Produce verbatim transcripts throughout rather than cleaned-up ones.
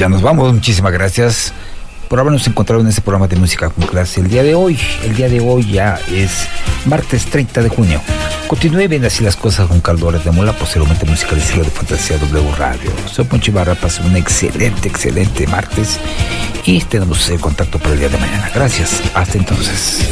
ya nos vamos. Muchísimas gracias por habernos encontrado en este programa de Música con Clase. El día de hoy, el día de hoy ya es martes treinta de junio. Continúe bien así las cosas con Caldores de Mola, posteriormente música de estilo de Fantasía W Radio. Soy Poncho Ibarra, pasen un excelente, excelente martes y tenemos el contacto para el día de mañana. Gracias, hasta entonces.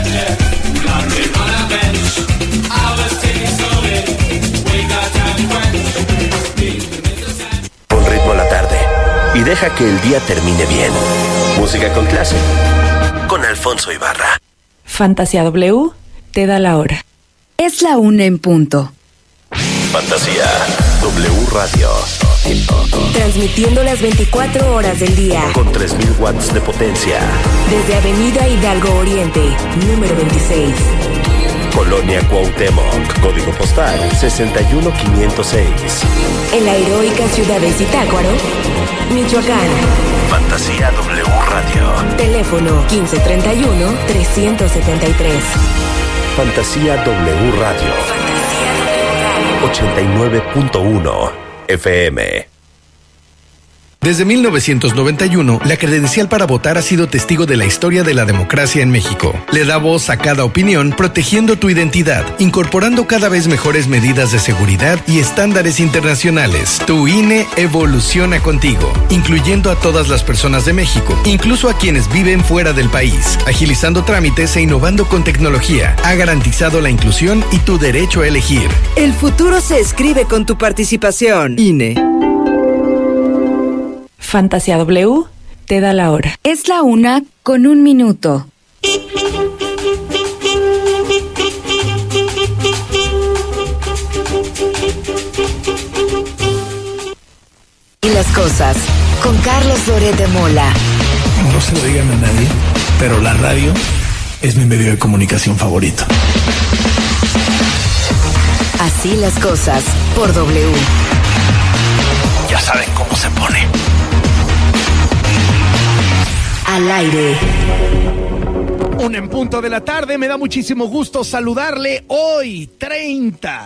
Pon ritmo a la tarde y deja que el día termine bien. Música con Clase, con Alfonso Ibarra. Fantasía W te da la hora. Es la una en punto. Fantasía W Radio. Transmitiendo las veinticuatro horas del día. Con tres mil watts de potencia. Desde Avenida Hidalgo Oriente, número veintiséis. Colonia Cuauhtémoc, código postal sesenta y uno quinientos seis. En la heroica ciudad de Zitácuaro, Michoacán. Fantasía W Radio. Teléfono quince treinta y uno, trescientos setenta y tres. Fantasía W Radio. ochenta y nueve punto uno F M. Desde mil novecientos noventa y uno, la credencial para votar ha sido testigo de la historia de la democracia en México. Le da voz a cada opinión, protegiendo tu identidad, incorporando cada vez mejores medidas de seguridad y estándares internacionales. Tu I N E evoluciona contigo, incluyendo a todas las personas de México, incluso a quienes viven fuera del país, agilizando trámites e innovando con tecnología. Ha garantizado la inclusión y tu derecho a elegir. El futuro se escribe con tu participación. I N E. Fantasía W te da la hora. Es la una con un minuto. Y las cosas con Carlos Loret de Mola. No se lo digan a nadie, pero la radio es mi medio de comunicación favorito. Así las cosas por W. Ya saben cómo se pone. Al aire. Un en punto de la tarde, me da muchísimo gusto saludarle hoy, treinta,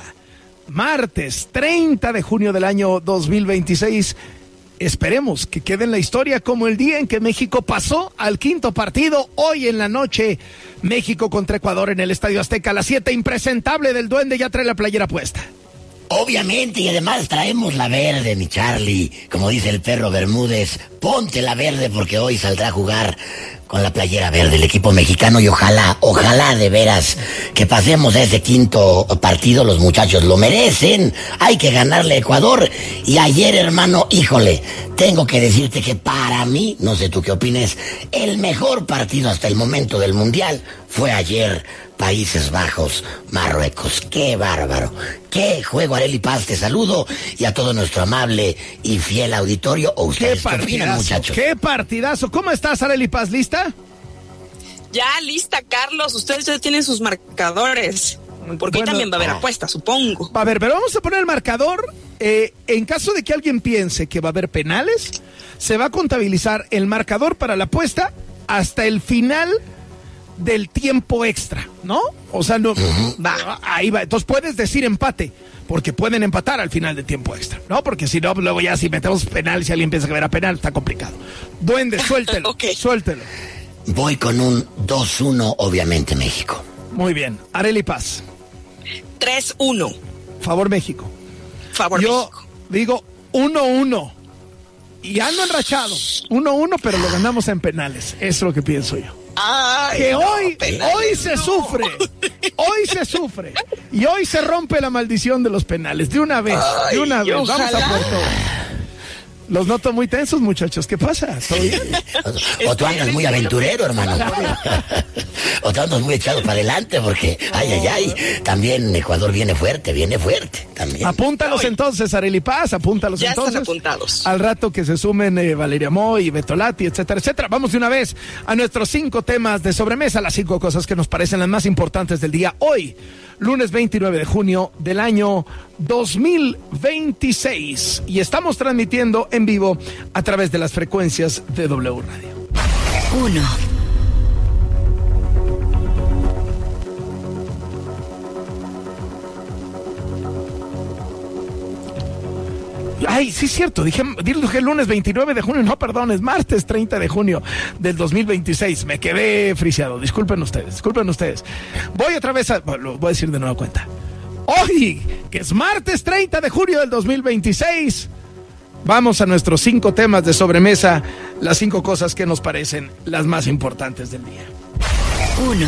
martes treinta de junio del año dos mil veintiséis. Esperemos que quede en la historia como el día en que México pasó al quinto partido. Hoy en la noche, México contra Ecuador en el Estadio Azteca a las siete. Impresentable del Duende, ya trae la playera puesta. Obviamente, y además traemos la verde, mi Charlie. Como dice el perro Bermúdez, ponte la verde porque hoy saldrá a jugar con la playera verde el equipo mexicano y ojalá, ojalá de veras que pasemos a ese quinto partido. Los muchachos lo merecen. Hay que ganarle a Ecuador. Y ayer, hermano, híjole, tengo que decirte que para mí, no sé tú qué opines, el mejor partido hasta el momento del Mundial fue ayer. Países Bajos, Marruecos. ¡Qué bárbaro! ¡Qué juego! Arely Paz, te saludo, y a todo nuestro amable y fiel auditorio. ¿O ustedes qué, qué opinan, muchachos? ¡Qué partidazo! ¿Cómo estás, Arely Paz? ¿Lista? Ya, lista, Carlos. Ustedes ya tienen sus marcadores. Porque bueno, hoy también va a haber ah. apuesta, supongo. A ver, pero vamos a poner el marcador. Eh, en caso de que alguien piense que va a haber penales, se va a contabilizar el marcador para la apuesta hasta el final del tiempo extra, ¿no? O sea, no, uh-huh. va, ahí va. Entonces puedes decir empate, porque pueden empatar al final del tiempo extra, ¿no? Porque si no, luego ya si metemos penal, si alguien piensa que verá penal, está complicado. Duende, suéltelo, okay. suéltelo. Voy con un dos uno, obviamente, México. Muy bien. Arely Paz. tres uno. Favor México. Favor Yo México. digo uno uno. Y ando enrachado. uno uno, pero lo ganamos en penales. Eso es lo que pienso yo. Ay, que no, hoy, penales, hoy se no. sufre, hoy se sufre y hoy se rompe la maldición de los penales, de una vez, Ay, de una vez, ojalá. vamos a por todo. Los noto muy tensos, muchachos, ¿qué pasa? ¿Todo bien? O, o tú andas muy aventurero, hermano. O tú andas muy echado para adelante porque, ay, ay, ay, también Ecuador viene fuerte, viene fuerte, también. Apúntalos Ay. entonces, Arely Paz, apúntalos ya entonces. Ya están apuntados. Al rato que se sumen eh, Valeria Moy, Betolati, etcétera, etcétera. Vamos de una vez a nuestros cinco temas de sobremesa, las cinco cosas que nos parecen las más importantes del día. Hoy, lunes veintinueve de junio del año dos mil veintiséis. Y estamos transmitiendo en vivo a través de las frecuencias de W Radio. Uno. Ay, sí es cierto, dije, dije el lunes veintinueve de junio, no, perdón, es martes treinta de junio del dos mil veintiséis. Me quedé friseado, disculpen ustedes, disculpen ustedes. Voy otra vez a, lo voy a decir de nueva cuenta. Hoy, que es martes treinta de junio del dos mil veintiséis, vamos a nuestros cinco temas de sobremesa, las cinco cosas que nos parecen las más importantes del día. Uno.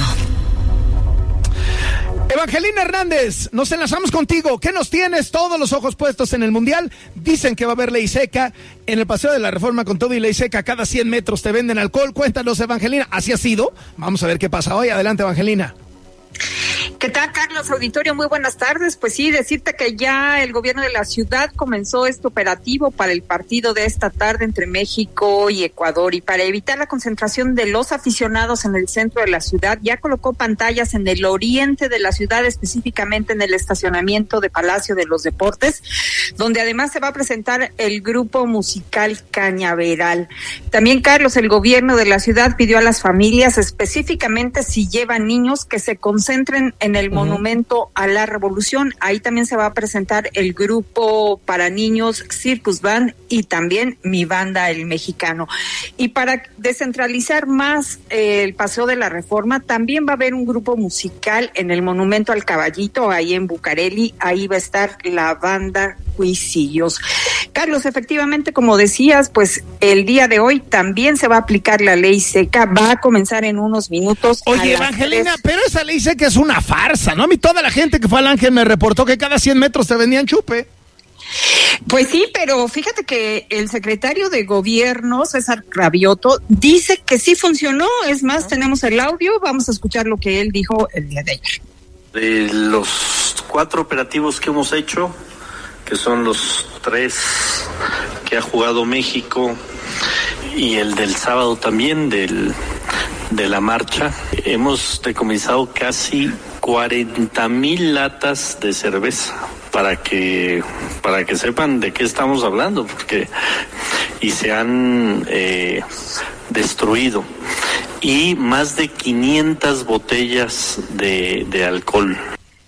Evangelina Hernández, nos enlazamos contigo. ¿Qué nos tienes? Todos los ojos puestos en el Mundial. Dicen que va a haber ley seca en el Paseo de la Reforma, con todo y ley seca. Cada cien metros te venden alcohol. Cuéntanos, Evangelina. ¿Así ha sido? Vamos a ver qué pasa hoy. Adelante, Evangelina. ¿Qué tal, Carlos? Auditorio, muy buenas tardes. Pues sí, decirte que ya el gobierno de la ciudad comenzó este operativo para el partido de esta tarde entre México y Ecuador, y para evitar la concentración de los aficionados en el centro de la ciudad, ya colocó pantallas en el oriente de la ciudad, específicamente en el estacionamiento de Palacio de los Deportes, donde además se va a presentar el grupo musical Cañaveral. También, Carlos, el gobierno de la ciudad pidió a las familias, específicamente si llevan niños, que se concentren en el uh-huh. Monumento a la Revolución. Ahí también se va a presentar el grupo para niños Circus Band y también Mi Banda El Mexicano. Y para descentralizar más eh, el Paseo de la Reforma, también va a haber un grupo musical en el Monumento al Caballito, ahí en Bucareli. Ahí va a estar la banda Cuisillos. Carlos, efectivamente, como decías, pues el día de hoy también se va a aplicar la ley seca. Va a comenzar en unos minutos. Oye, Evangelina, tres... pero esa ley seca es una farsa, ¿no? A mí toda la gente que fue al Ángel me reportó que cada cien metros te vendían chupe. Pues sí, pero fíjate que el secretario de Gobierno, César Cravioto, dice que sí funcionó. Es más, tenemos el audio, vamos a escuchar lo que él dijo el día de ayer. De los cuatro operativos que hemos hecho, que son los tres que ha jugado México y el del sábado también, del de la marcha, hemos decomisado casi cuarenta mil latas de cerveza, para que para que sepan de qué estamos hablando, porque y se han eh, destruido, y más de quinientas botellas de, de alcohol.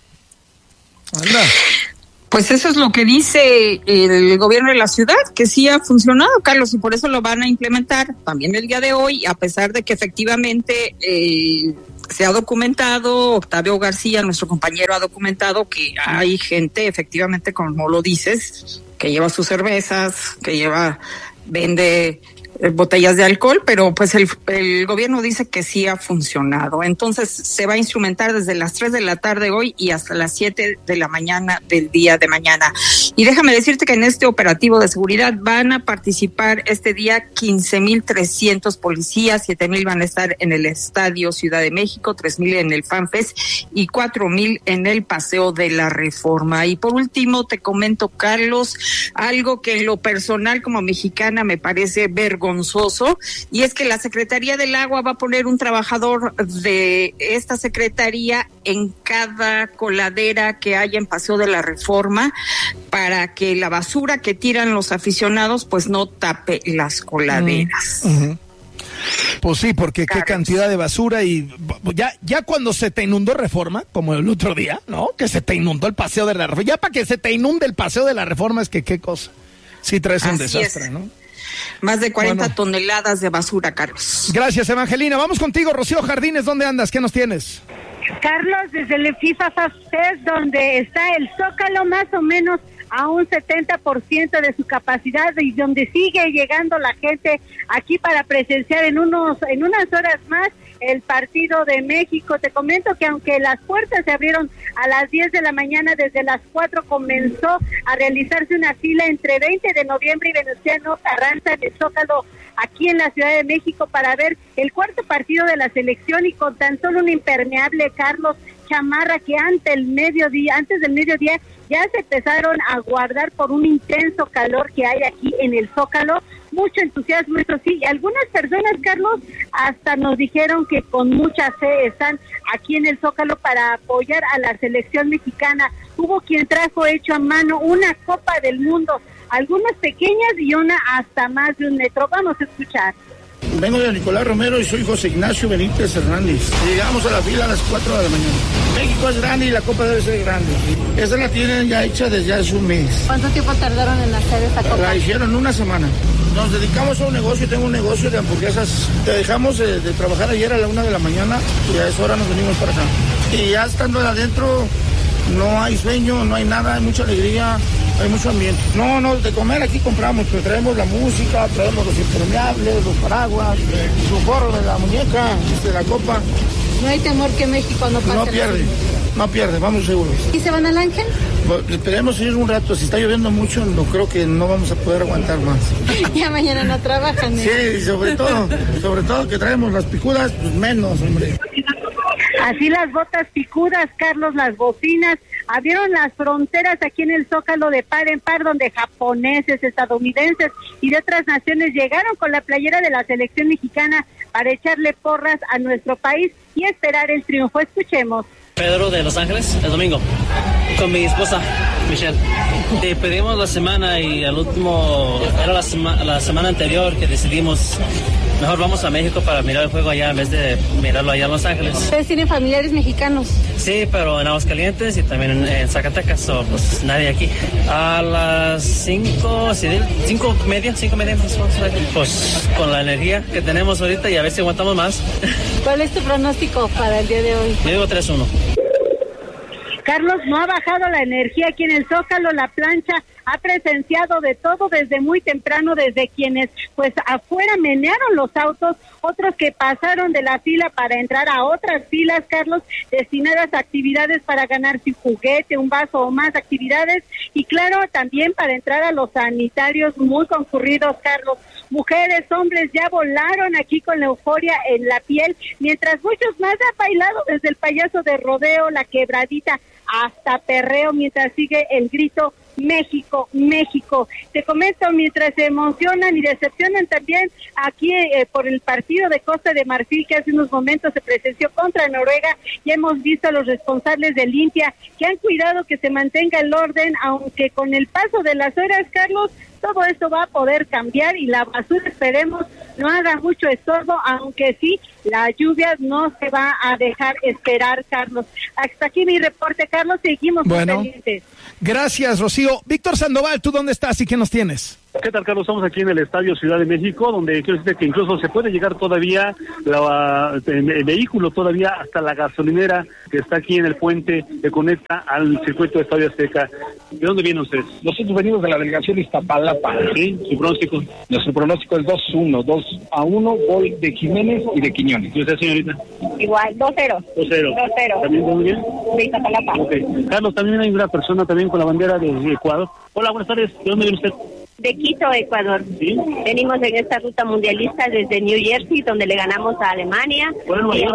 Anda. Pues eso es lo que dice el gobierno de la ciudad, que sí ha funcionado, Carlos, y por eso lo van a implementar también el día de hoy, a pesar de que efectivamente eh, se ha documentado, Octavio García, nuestro compañero, ha documentado que hay gente, efectivamente, como lo dices, que lleva sus cervezas, que lleva, vende botellas de alcohol, pero pues el, el gobierno dice que sí ha funcionado. Entonces se va a instrumentar desde las tres de la tarde hoy y hasta las siete de la mañana del día de mañana. Y déjame decirte que en este operativo de seguridad van a participar este día quince mil trescientos policías, siete mil van a estar en el Estadio Ciudad de México, tres mil en el FanFest y cuatro mil en el Paseo de la Reforma. Y por último te comento, Carlos, algo que en lo personal como mexicana me parece vergonzoso, y es que la Secretaría del Agua va a poner un trabajador de esta secretaría en cada coladera que haya en Paseo de la Reforma, para que la basura que tiran los aficionados pues no tape las coladeras. Mm, uh-huh. Pues sí, porque Carlos, qué cantidad de basura. Y ya ya cuando se te inundó Reforma, como el otro día, ¿no? Que se te inundó el Paseo de la Reforma. Ya para que se te inunde el Paseo de la Reforma es que qué cosa. Sí traes un Así desastre, es. ¿no? Más de cuarenta bueno. toneladas de basura, Carlos. Gracias, Evangelina. Vamos contigo, Rocío Jardines. ¿Dónde andas? ¿Qué nos tienes? Carlos, desde el FIFA Fest, donde está el Zócalo, más o menos a un setenta por ciento de su capacidad, y donde sigue llegando la gente aquí para presenciar en unos en unas horas más el partido de México. Te comento que aunque las puertas se abrieron a las diez de la mañana, desde las cuatro comenzó a realizarse una fila entre veinte de noviembre y Venustiano Carranza en el Zócalo, aquí en la Ciudad de México, para ver el cuarto partido de la selección, y con tan solo un impermeable, Carlos, chamarra, que ante el mediodía, antes del mediodía ya se empezaron a guardar por un intenso calor que hay aquí en el Zócalo. Mucho entusiasmo, eso sí, y algunas personas, Carlos, hasta nos dijeron que con mucha fe están aquí en el Zócalo para apoyar a la selección mexicana. Hubo quien trajo hecho a mano una Copa del Mundo, algunas pequeñas y una hasta más de un metro. Vamos a escuchar. Vengo de Nicolás Romero y soy José Ignacio Benítez Hernández. Llegamos a la fila a las cuatro de la mañana. México es grande y la copa debe ser grande. Esa la tienen ya hecha desde hace un mes. ¿Cuánto tiempo tardaron en hacer esta copa? La hicieron una semana. Nos dedicamos a un negocio, tengo un negocio de hamburguesas. Te dejamos de, de trabajar ayer a la una de la mañana y a esa hora nos venimos para acá. Y ya estando adentro, no hay sueño, no hay nada, hay mucha alegría, hay mucho ambiente. No, no, de comer aquí compramos, pero traemos la música, traemos los impermeables, los paraguas, su gorro de la muñeca, de la copa. ¿No hay temor que México no pase? No pierde, no pierde, vamos seguros. ¿Y se van al Ángel? Pues, esperemos ir un rato, si está lloviendo mucho, no creo que no vamos a poder aguantar más. Ya mañana no trabajan. ¿eh? Sí, sobre todo, sobre todo que traemos las picudas, pues menos, hombre. Así las botas picudas, Carlos, las bocinas, abrieron las fronteras aquí en el Zócalo de par en par, donde japoneses, estadounidenses y de otras naciones llegaron con la playera de la selección mexicana para echarle porras a nuestro país y esperar el triunfo. Escuchemos. Pedro de Los Ángeles, el domingo, con mi esposa, Michelle. Eh, pedimos la semana y al último, era la, sema, la semana anterior que decidimos, mejor vamos a México para mirar el juego allá en vez de mirarlo allá en Los Ángeles. ¿Ustedes tienen familiares mexicanos? Sí, pero en Aguascalientes y también en, en Zacatecas, o pues nadie aquí. A las cinco, sí, cinco media, cinco media más o menos, pues con la energía que tenemos ahorita y a ver si aguantamos más. ¿Cuál es tu pronóstico para el día de hoy? Yo digo tres uno. Carlos, no ha bajado la energía aquí en el Zócalo, la plancha ha presenciado de todo desde muy temprano, desde quienes pues afuera menearon los autos, otros que pasaron de la fila para entrar a otras filas, Carlos, destinadas a actividades para ganarse un juguete, un vaso o más actividades, y claro, también para entrar a los sanitarios muy concurridos, Carlos. Mujeres, hombres ya volaron aquí con la euforia en la piel, mientras muchos más han bailado desde el payaso de rodeo, la quebradita, hasta perreo, mientras sigue el grito México, México. Te comento, mientras se emocionan y decepcionan también aquí eh, por el partido de Costa de Marfil que hace unos momentos se presenció contra Noruega, ya hemos visto a los responsables de limpia que han cuidado que se mantenga el orden, aunque con el paso de las horas, Carlos, todo esto va a poder cambiar y la basura, esperemos, no haga mucho estorbo, aunque sí, la lluvia no se va a dejar esperar, Carlos. Hasta aquí mi reporte, Carlos, seguimos bueno, pendientes. Gracias, Rocío. Víctor Sandoval, ¿tú dónde estás y qué nos tienes? ¿Qué tal, Carlos? Estamos aquí en el Estadio Ciudad de México, donde quiero decirte que incluso se puede llegar todavía la, el, el vehículo todavía hasta la gasolinera que está aquí en el puente que conecta al circuito de Estadio Azteca. ¿De dónde vienen ustedes? Nosotros venimos de la delegación Iztapalapa. ¿Sí? ¿Su pronóstico? Nuestro pronóstico es dos uno, dos a uno, gol de Jiménez y de Quiñones. ¿Y usted, señorita? Igual, dos cero. dos cero. dos cero. ¿También muy bien? De Iztapalapa. Okay. Carlos, también hay una persona también con la bandera de Ecuador. Hola, buenas tardes. ¿De dónde viene usted? De Quito, Ecuador. ¿Sí? Venimos en esta ruta mundialista desde New Jersey, donde le ganamos a Alemania. Bueno, y...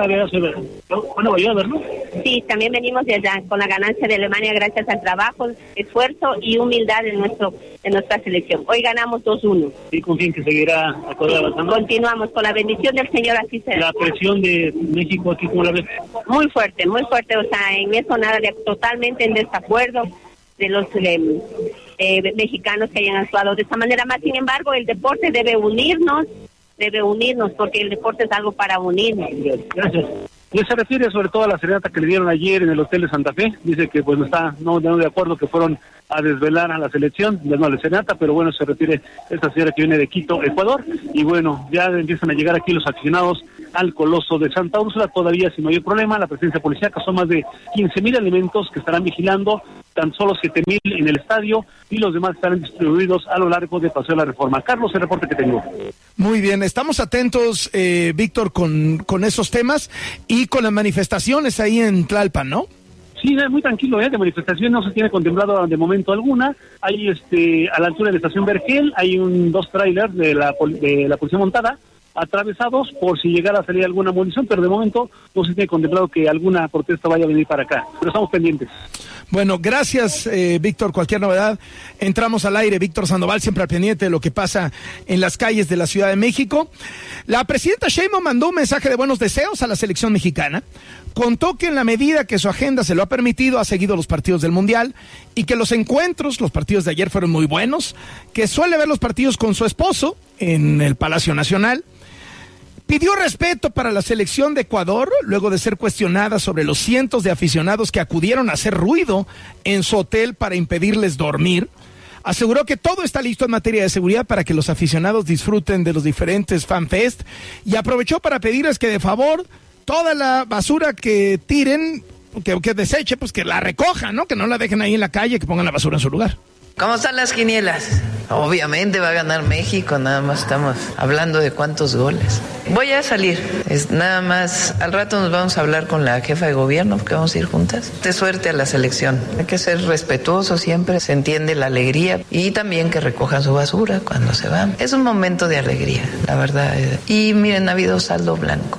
bueno, a verlo. Sí, también venimos desde, con la ganancia de Alemania gracias al trabajo, esfuerzo y humildad de nuestro de nuestra selección. Hoy ganamos dos uno. ¿Y con quién que seguirá avanzando? Continuamos, con la bendición del Señor, así será. La presión de México aquí, ¿cómo la ves? Muy fuerte, muy fuerte, o sea, en eso nada, de, totalmente en desacuerdo de los eh, eh, mexicanos que hayan actuado de esta manera. Más sin embargo, el deporte debe unirnos, debe unirnos, porque el deporte es algo para unirnos. Gracias. Y se refiere sobre todo a la serenata que le dieron ayer en el Hotel de Santa Fe. Dice que pues no está no, no de acuerdo que fueron a desvelar a la selección, ya no a la serenata, pero bueno, se refiere a esta señora que viene de Quito, Ecuador. Y bueno, ya empiezan a llegar aquí los aficionados al Coloso de Santa Úrsula, todavía sin mayor problema. La presencia policíaca son más de quince mil elementos que estarán vigilando, tan solo siete mil en el estadio y los demás estarán distribuidos a lo largo de Paseo de la Reforma. Carlos, el reporte que tengo. Muy bien, estamos atentos, eh, Víctor, con, con esos temas y con las manifestaciones ahí en Tlalpan, ¿no? Sí, es muy tranquilo, ¿eh? De manifestación no se tiene contemplado de momento alguna. Hay este a la altura de la estación Vergel, hay un dos trailers de la, de la policía montada atravesados por si llegara a salir alguna munición, pero de momento no se tiene contemplado que alguna protesta vaya a venir para acá, pero estamos pendientes. Bueno, gracias, eh, Víctor. Cualquier novedad, entramos al aire. Víctor Sandoval, siempre al pendiente de lo que pasa en las calles de la Ciudad de México. La presidenta Sheinbaum mandó un mensaje de buenos deseos a la selección mexicana. Contó que en la medida que su agenda se lo ha permitido, ha seguido los partidos del Mundial y que los encuentros, los partidos de ayer fueron muy buenos, que suele ver los partidos con su esposo en el Palacio Nacional. Pidió respeto para la selección de Ecuador, luego de ser cuestionada sobre los cientos de aficionados que acudieron a hacer ruido en su hotel para impedirles dormir. Aseguró que todo está listo en materia de seguridad para que los aficionados disfruten de los diferentes fanfest y aprovechó para pedirles que de favor toda la basura que tiren, que, que deseche, pues que la recojan, ¿no? Que no la dejen ahí en la calle, que pongan la basura en su lugar. ¿Cómo están las quinielas? Obviamente va a ganar México, nada más estamos hablando de cuántos goles. Voy a salir, es nada más, al rato nos vamos a hablar con la jefa de gobierno, porque vamos a ir juntas. De suerte a la selección, hay que ser respetuoso siempre, se entiende la alegría y también que recojan su basura cuando se van. Es un momento de alegría, la verdad. Y miren, ha habido saldo blanco.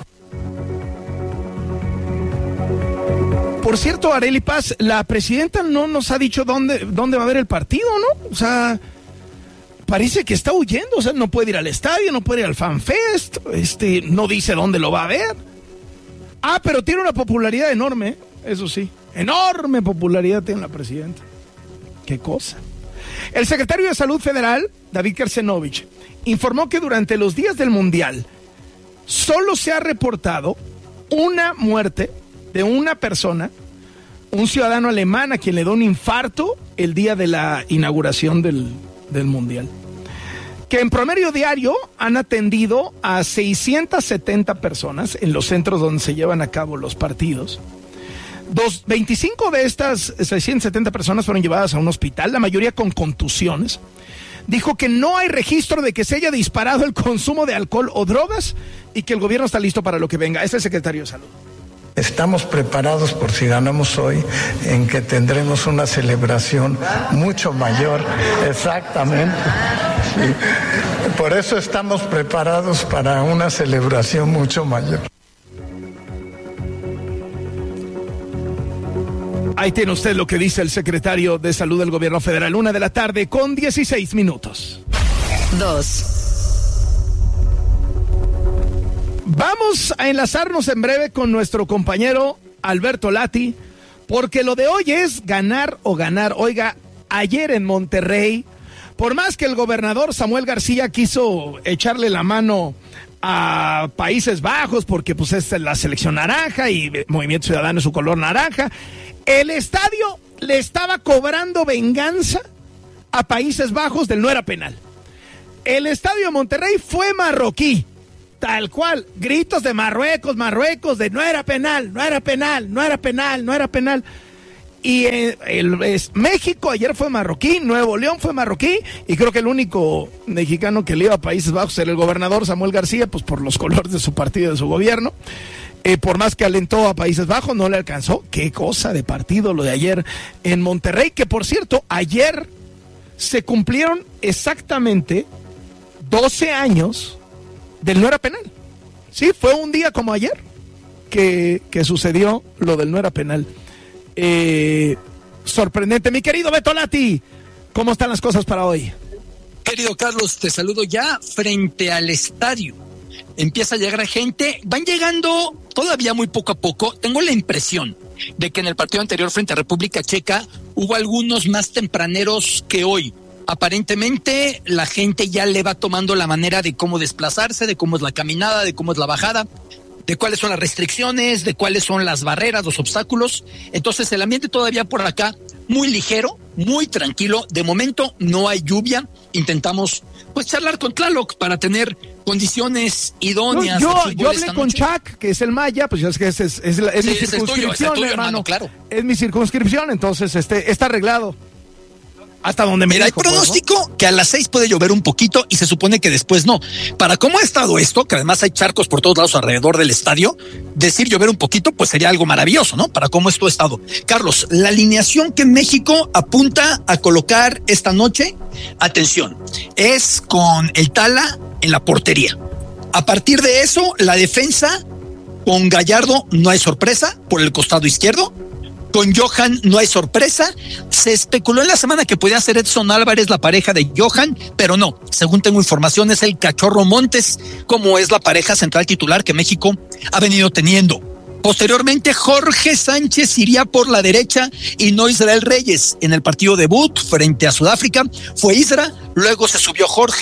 Por cierto, Arely Paz, la presidenta no nos ha dicho dónde, dónde va a haber el partido, ¿no? O sea, parece que está huyendo, o sea, no puede ir al estadio, no puede ir al FanFest, este, no dice dónde lo va a ver. Ah, pero tiene una popularidad enorme, eso sí, enorme popularidad tiene la presidenta. Qué cosa. El secretario de Salud Federal, David Kersenovich, informó que durante los días del Mundial solo se ha reportado una muerte de una persona, un ciudadano alemán a quien le da un infarto el día de la inauguración del, del Mundial. Que en promedio diario han atendido a seiscientas setenta personas en los centros donde se llevan a cabo los partidos. Dos, veinticinco de estas seiscientas setenta personas fueron llevadas a un hospital, la mayoría con contusiones. Dijo que no hay registro de que se haya disparado el consumo de alcohol o drogas y que el gobierno está listo para lo que venga. Es el secretario de Salud. Estamos preparados por si ganamos hoy, en que tendremos una celebración mucho mayor, exactamente. Sí. Por eso estamos preparados para una celebración mucho mayor. Ahí tiene usted lo que dice el secretario de Salud del Gobierno Federal. Una de la tarde con dieciséis minutos. Dos. Vamos a enlazarnos en breve con nuestro compañero Alberto Lati, porque lo de hoy es ganar o ganar. Oiga, ayer en Monterrey, por más que el gobernador Samuel García quiso echarle la mano a Países Bajos, porque pues es la selección naranja y Movimiento Ciudadano es su color naranja, el estadio le estaba cobrando venganza a Países Bajos del no era penal. El estadio de Monterrey fue marroquí. Tal cual, gritos de Marruecos, Marruecos, de no era penal, no era penal, no era penal, no era penal. Y eh, el, es, México ayer fue marroquí, Nuevo León fue marroquí, y creo que el único mexicano que le iba a Países Bajos era el gobernador Samuel García, pues por los colores de su partido, de su gobierno. Eh, por más que alentó a Países Bajos, no le alcanzó. Qué cosa de partido lo de ayer en Monterrey, que por cierto, ayer se cumplieron exactamente doce años del no era penal. Sí, fue un día como ayer que, que sucedió lo del no era penal. Eh, sorprendente. Mi querido Beto Lati, ¿cómo están las cosas para hoy? Querido Carlos, te saludo ya frente al estadio. Empieza a llegar gente, van llegando todavía muy poco a poco. Tengo la impresión de que en el partido anterior frente a República Checa hubo algunos más tempraneros que hoy. Aparentemente la gente ya le va tomando la manera de cómo desplazarse, de cómo es la caminada, de cómo es la bajada, de cuáles son las restricciones, de cuáles son las barreras, los obstáculos. Entonces el ambiente todavía por acá muy ligero, muy tranquilo. De momento no hay lluvia. Intentamos pues charlar con Tlaloc para tener condiciones idóneas. No, yo yo hablé con Chuck, que es el Maya, pues es que es, es, es, es sí, mi circunscripción, es tuyo, es tuyo, hermano, hermano, claro. Es mi circunscripción, entonces este está arreglado. Hasta donde me Mira, dijo, hay pronóstico pues, ¿no? que a las seis puede llover un poquito y se supone que después no. Para cómo ha estado esto, que además hay charcos por todos lados alrededor del estadio, decir llover un poquito pues sería algo maravilloso, ¿no? Para cómo esto ha estado. Carlos, la alineación que México apunta a colocar esta noche, atención, es con el Tala en la portería. A partir de eso, la defensa con Gallardo no hay sorpresa por el costado izquierdo. Con Johan no hay sorpresa. Se especuló en la semana que podía ser Edson Álvarez la pareja de Johan, pero no. Según tengo información, es el Cachorro Montes, como es la pareja central titular que México ha venido teniendo. Posteriormente, Jorge Sánchez iría por la derecha y no Israel Reyes. En el partido debut frente a Sudáfrica fue Isra, luego se subió Jorge.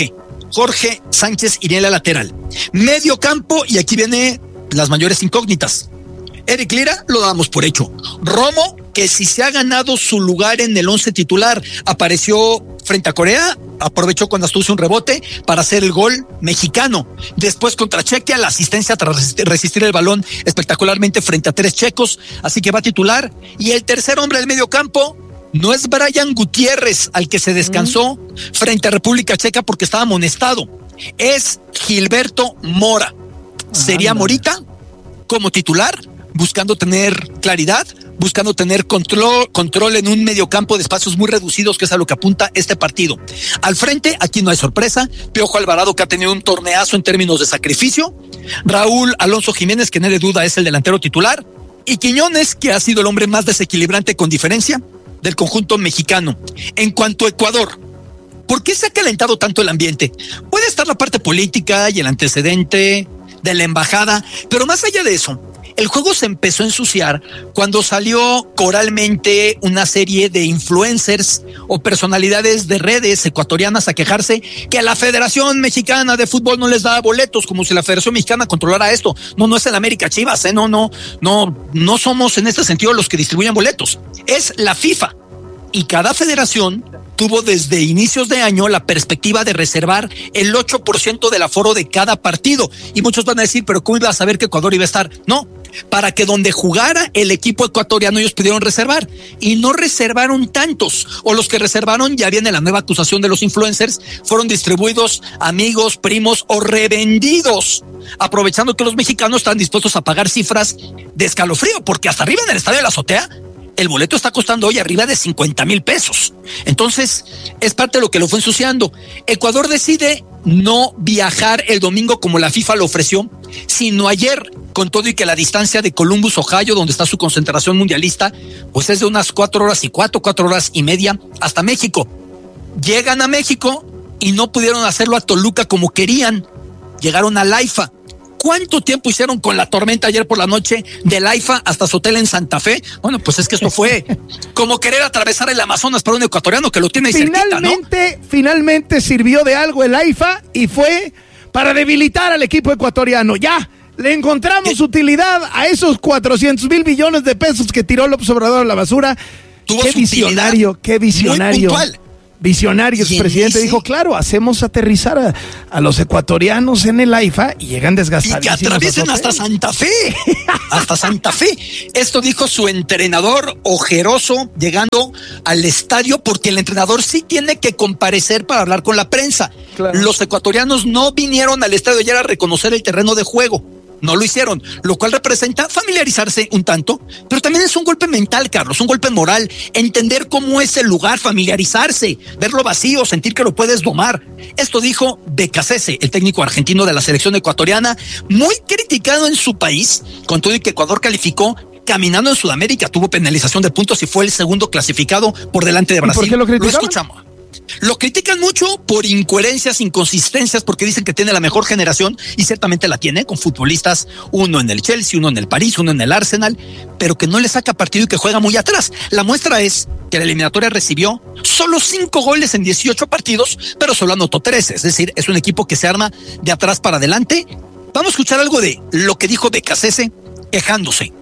Jorge Sánchez iría en la lateral. Medio campo, y aquí viene las mayores incógnitas. Eric Lira lo damos por hecho. Romo, que si se ha ganado su lugar en el once titular, apareció frente a Corea, aprovechó cuando estuvo un rebote para hacer el gol mexicano. Después contra Chequia, la asistencia tras resistir el balón espectacularmente frente a tres checos, así que va titular. Y el tercer hombre del medio campo no es Brian Gutiérrez, al que se descansó mm. frente a República Checa porque estaba amonestado. Es Gilberto Mora. Ah, Sería no. Morita como titular, buscando tener claridad, buscando tener control, control en un mediocampo de espacios muy reducidos, que es a lo que apunta este partido. Al frente, aquí no hay sorpresa. Piojo Alvarado, que ha tenido un torneazo en términos de sacrificio. Raúl Alonso Jiménez, que no hay duda es el delantero titular. Y Quiñones, que ha sido el hombre más desequilibrante con diferencia del conjunto mexicano. En cuanto a Ecuador, ¿por qué se ha calentado tanto el ambiente? Puede estar la parte política y el antecedente de la embajada, pero más allá de eso, el juego se empezó a ensuciar cuando salió coralmente una serie de influencers o personalidades de redes ecuatorianas a quejarse que a la Federación Mexicana de Fútbol no les da boletos, como si la Federación Mexicana controlara esto. No, no es el América Chivas, ¿eh? no, no, no, no somos en este sentido los que distribuyen boletos. Es la FIFA. Y cada federación tuvo desde inicios de año la perspectiva de reservar el ocho por ciento del aforo de cada partido. Y muchos van a decir, pero ¿cómo iba a saber que Ecuador iba a estar? No, para que donde jugara el equipo ecuatoriano ellos pudieron reservar. Y no reservaron tantos, o los que reservaron, ya viene la nueva acusación de los influencers, fueron distribuidos amigos, primos o revendidos, aprovechando que los mexicanos están dispuestos a pagar cifras de escalofrío, porque hasta arriba en el estadio de la azotea el boleto está costando hoy arriba de cincuenta mil pesos. Entonces, es parte de lo que lo fue ensuciando. Ecuador decide no viajar el domingo como la FIFA lo ofreció, sino ayer, con todo y que la distancia de Columbus, Ohio, donde está su concentración mundialista, pues es de unas cuatro horas y cuatro, cuatro horas y media hasta México. Llegan a México y no pudieron hacerlo a Toluca como querían. Llegaron a Laifa. ¿Cuánto tiempo hicieron con la tormenta ayer por la noche de Laifa hasta su hotel en Santa Fe? Bueno, pues es que esto fue como querer atravesar el Amazonas para un ecuatoriano que lo tiene ahí cerquita, ¿no? Finalmente, finalmente sirvió de algo el Laifa y fue para debilitar al equipo ecuatoriano. Ya, le encontramos ¿Qué? utilidad a esos cuatrocientos mil millones de pesos que tiró López Obrador a la basura. Qué visionario, qué visionario. Muy puntual. Visionario, el presidente dijo, claro, hacemos aterrizar a, a los ecuatorianos en el AIFA y llegan desgastadísimos. Y que atraviesen hasta Santa Fe, hasta Santa Fe. Esto dijo su entrenador ojeroso llegando al estadio, porque el entrenador sí tiene que comparecer para hablar con la prensa. Claro. Los ecuatorianos no vinieron al estadio ayer a reconocer el terreno de juego. No lo hicieron, lo cual representa familiarizarse un tanto, pero también es un golpe mental, Carlos, un golpe moral, entender cómo es el lugar, familiarizarse, verlo vacío, sentir que lo puedes domar. Esto dijo Becasese, el técnico argentino de la selección ecuatoriana, muy criticado en su país, con todo y que Ecuador calificó caminando en Sudamérica, tuvo penalización de puntos y fue el segundo clasificado por delante de Brasil. ¿Y por qué lo criticaban? Lo escuchamos. Lo critican mucho por incoherencias, inconsistencias, porque dicen que tiene la mejor generación, y ciertamente la tiene, con futbolistas, uno en el Chelsea, uno en el París, uno en el Arsenal, pero que no le saca partido y que juega muy atrás. La muestra es que la eliminatoria recibió solo cinco goles en dieciocho partidos, pero solo anotó trece, es decir, es un equipo que se arma de atrás para adelante. Vamos a escuchar algo de lo que dijo Becasese quejándose.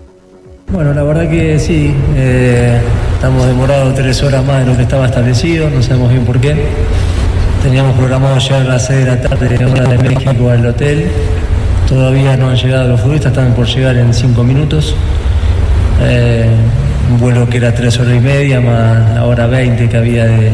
Bueno, la verdad que sí, eh, estamos demorados tres horas más de lo que estaba establecido, no sabemos bien por qué. Teníamos programado llegar a las seis de la tarde, hora de México, al hotel. Todavía no han llegado los futbolistas, están por llegar en cinco minutos. Eh, un vuelo que era tres horas y media, más la hora veinte que había de,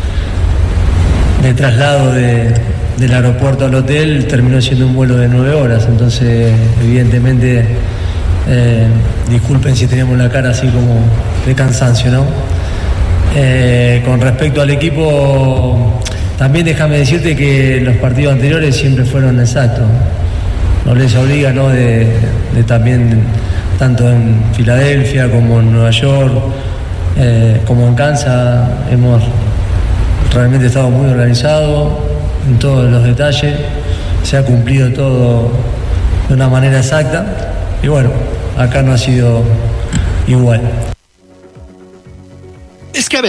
de traslado de, del aeropuerto al hotel, terminó siendo un vuelo de nueve horas. Entonces, evidentemente... Eh, disculpen si tenemos la cara así como de cansancio, ¿no? Eh, con respecto al equipo, también déjame decirte que los partidos anteriores siempre fueron exactos. No les obliga, ¿no? De, de también, tanto en Filadelfia como en Nueva York, eh, como en Kansas, hemos realmente estado muy organizados en todos los detalles. Se ha cumplido todo de una manera exacta. Y bueno, acá no ha sido igual. Es que, a ver,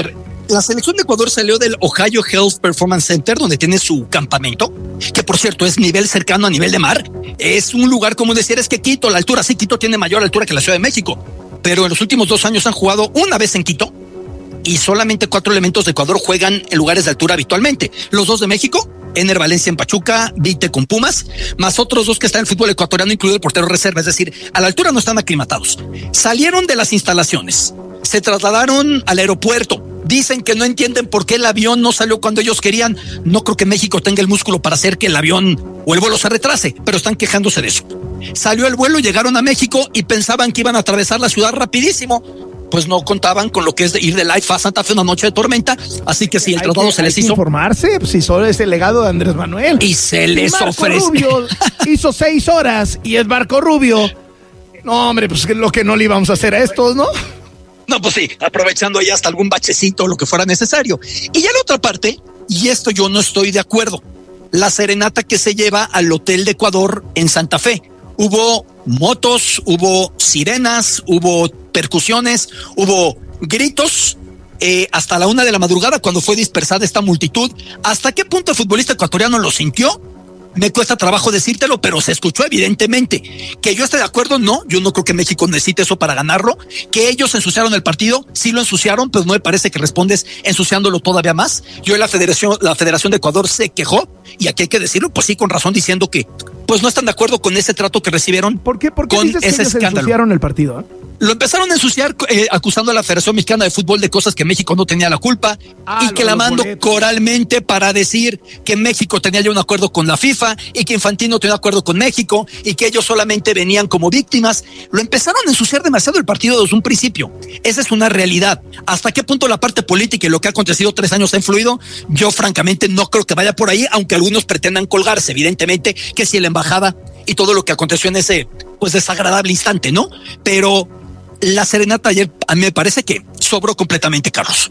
La selección de Ecuador salió del Ohio Health Performance Center, donde tiene su campamento, que por cierto es nivel cercano a nivel de mar. Es un lugar, como decir, es que Quito, la altura, sí, Quito tiene mayor altura que la Ciudad de México, pero en los últimos dos años han jugado una vez en Quito y solamente cuatro elementos de Ecuador juegan en lugares de altura habitualmente. Los dos de México, Ener Valencia en Pachuca, Vite con Pumas, más otros dos que están en el fútbol ecuatoriano, incluido el portero reserva, es decir, a la altura no están aclimatados. Salieron de las instalaciones, se trasladaron al aeropuerto. Dicen que no entienden por qué el avión no salió cuando ellos querían. No creo que México tenga el músculo para hacer que el avión o el vuelo se retrase, pero están quejándose de eso. Salió el vuelo, llegaron a México y pensaban que iban a atravesar la ciudad rapidísimo. Pues no contaban con lo que es de ir de Life a Santa Fe una noche de tormenta, así que si el traslado se les hizo. Informarse, pues si solo es el legado de Andrés Manuel. Y se les Marco ofrece. Rubio hizo seis horas y es Marco Rubio. No, hombre, pues lo que no le íbamos a hacer a estos, ¿no? No, pues sí, aprovechando ahí hasta algún bachecito o lo que fuera necesario. Y ya la otra parte, y esto yo no estoy de acuerdo, la serenata que se lleva al Hotel de Ecuador en Santa Fe. Hubo motos, hubo sirenas, hubo percusiones, hubo gritos eh, hasta la una de la madrugada cuando fue dispersada esta multitud. ¿Hasta qué punto el futbolista ecuatoriano lo sintió? Me cuesta trabajo decírtelo, pero se escuchó evidentemente. Que yo esté de acuerdo, no, yo no creo que México necesite eso para ganarlo. Que ellos ensuciaron el partido, sí lo ensuciaron, pero no me parece que respondes ensuciándolo todavía más. Yo en la Federación, la Federación de Ecuador se quejó, y aquí hay que decirlo, pues sí, con razón, diciendo que pues no están de acuerdo con ese trato que recibieron. ¿Por qué? ¿Por qué con dices que ese ellos escándalo. ensuciaron el partido? ¿eh? Lo empezaron a ensuciar eh, acusando a la Federación Mexicana de Fútbol de cosas que México no tenía la culpa Ah, y que la mandó coralmente para decir que México tenía ya un acuerdo con la FIFA y que Infantino tenía un acuerdo con México y que ellos solamente venían como víctimas. Lo empezaron a ensuciar demasiado el partido desde un principio. Esa es una realidad. ¿Hasta qué punto la parte política y lo que ha acontecido tres años ha influido? Yo francamente no creo que vaya por ahí, aunque algunos pretendan colgarse, evidentemente, que si la embajada y todo lo que aconteció en ese pues desagradable instante, ¿no? Pero la serenata ayer a mí me parece que sobró completamente, Carlos.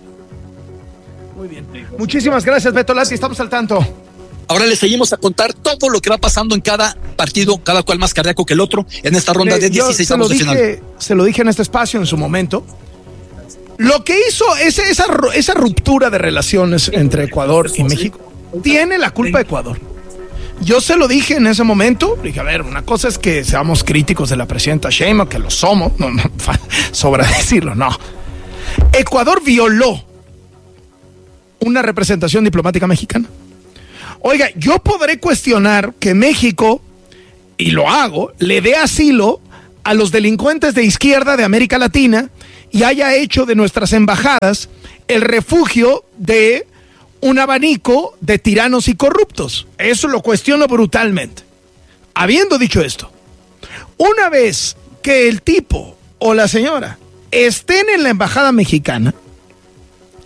Muy bien. Muchísimas gracias, Beto Lati, estamos al tanto. Ahora les seguimos a contar todo lo que va pasando en cada partido, cada cual más cardíaco que el otro, en esta ronda de dieciséis avos de final. Dije, se lo dije en este espacio en su momento. Lo que hizo ese, esa, esa ruptura de relaciones entre Ecuador y México, tiene la culpa Ecuador. Yo se lo dije en ese momento, dije, a ver, una cosa es que seamos críticos de la presidenta Sheinbaum, que lo somos, no, no, sobra decirlo, no. Ecuador violó una representación diplomática mexicana. Oiga, yo podré cuestionar que México, y lo hago, le dé asilo a los delincuentes de izquierda de América Latina y haya hecho de nuestras embajadas el refugio de un abanico de tiranos y corruptos. Eso lo cuestiono brutalmente. Habiendo dicho esto, una vez que el tipo o la señora estén en la embajada mexicana,